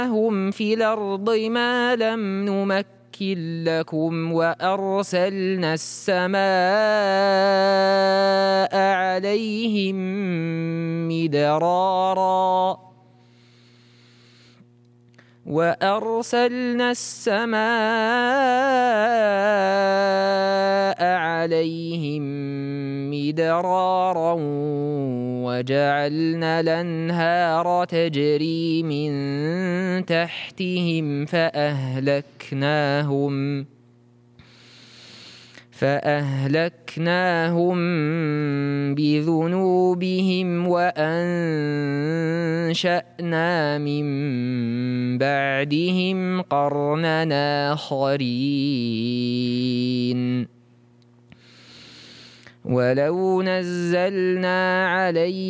هم في الأرض ما لم نمكن لكم وأرسلنا السماء عليهم مدرارا وجعلنا الأنهار تجري من تحتهم فأهلكناهم بذنوبهم وأنشأنا من بعدهم قرنا آخرين ولو نزلنا عليهم